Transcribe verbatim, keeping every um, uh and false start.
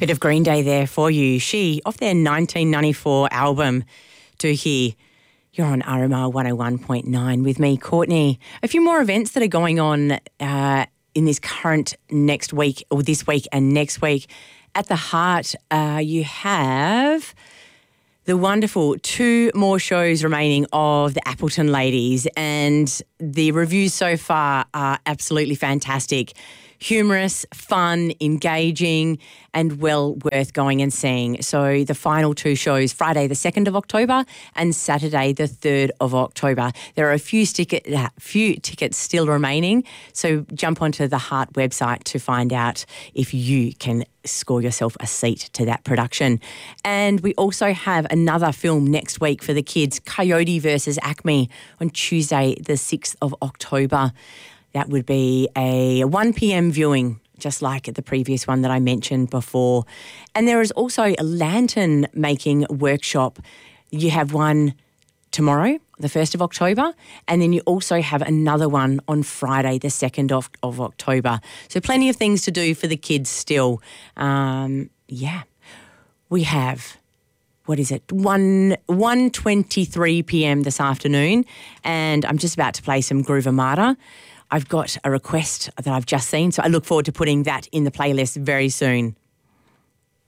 Bit of Green Day there for you. She, off their nineteen ninety-four album, Do Hear. You're on R M R one oh one point nine with me, Courtney. A few more events that are going on uh, in this current next week, or this week and next week. At the Heart, uh, you have the wonderful two more shows remaining of the Appleton Ladies, and the reviews so far are absolutely fantastic. Humorous, fun, engaging, and well worth going and seeing. So the final two shows, Friday the second of October and Saturday the third of October. There are a few, ticket, uh, few tickets still remaining, so jump onto the Heart website to find out if you can score yourself a seat to that production. And we also have another film next week for the kids, Coyote versus Acme, on Tuesday the sixth of October. That would be a one p.m. viewing, just like the previous one that I mentioned before. And there is also a lantern making workshop. You have one tomorrow, the first of October, and then you also have another one on Friday, the second of, of October. So plenty of things to do for the kids still. Um, yeah, we have... What is it? one one twenty-three p.m. this afternoon, and I'm just about to play some Groove Armada. I've got a request that I've just seen, so I look forward to putting that in the playlist very soon.